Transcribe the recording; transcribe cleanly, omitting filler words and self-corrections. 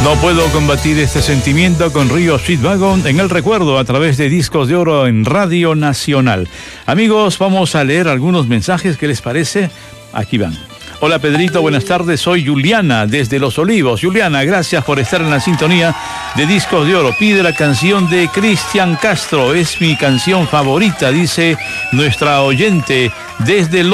No puedo combatir este sentimiento con Río Speedwagon en el recuerdo a través de Discos de Oro en Radio Nacional. Amigos, vamos a leer algunos mensajes. ¿Qué les parece? Aquí van. Hola Pedrito, buenas tardes, soy Juliana desde Los Olivos. Juliana, gracias por estar en la sintonía de Discos de Oro. Pide la canción de Cristian Castro, es mi canción favorita, dice nuestra oyente desde Los